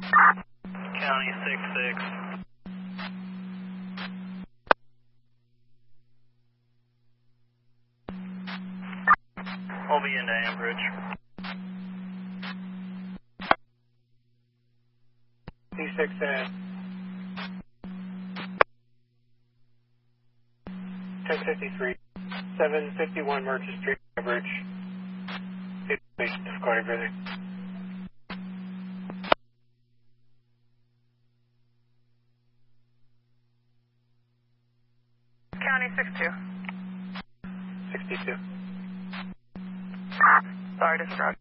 County 66. We'll be into Ambridge. C6N. 1053. 751 Merchant Street, Ambridge. Difficulty breathing. County 62. 62. Sorry, disregard.